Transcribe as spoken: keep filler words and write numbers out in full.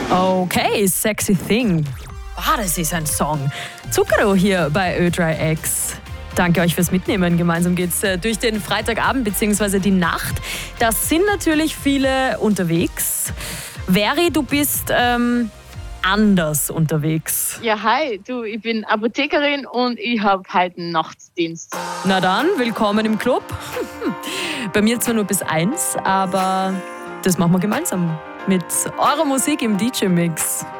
Okay, Sexy Thing. Ah, das ist ein Song. Zucchero hier bei Ö drei X. Danke euch fürs Mitnehmen. Gemeinsam geht's äh, durch den Freitagabend bzw. die Nacht. Da sind natürlich viele unterwegs. Veri, du bist ähm, anders unterwegs. Ja, hi, du, ich bin Apothekerin und ich habe heute Nachtdienst. Na dann, willkommen im Club. Bei mir zwar nur bis eins, aber das machen wir gemeinsam mit eurer Musik im D J-Mix.